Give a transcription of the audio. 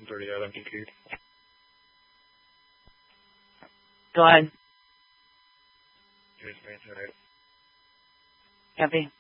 130 out empty key. Go ahead. Here's maintain 8. Copy.